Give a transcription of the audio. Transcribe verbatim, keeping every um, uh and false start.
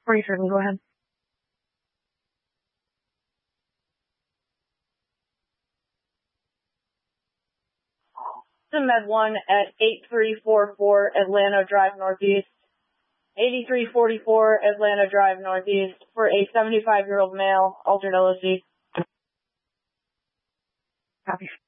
forty-seven, go ahead. Med one at eight three four four Atlanta Drive Northeast. eighty-three forty-four Atlanta Drive Northeast for a seventy-five-year-old male, altered L O C. Copy.